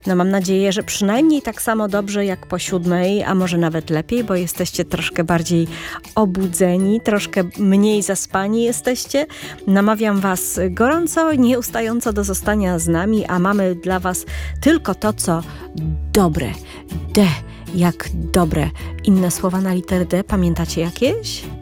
No mam nadzieję, że przynajmniej tak samo dobrze jak po 7, a może nawet lepiej, bo jesteście troszkę bardziej obudzeni, troszkę mniej zaspani jesteście. Namawiam was gorąco, nieustająco do zostania z nami, a mamy dla was tylko to, co dobre. D jak dobre. Inne słowa na literę D, pamiętacie jakieś?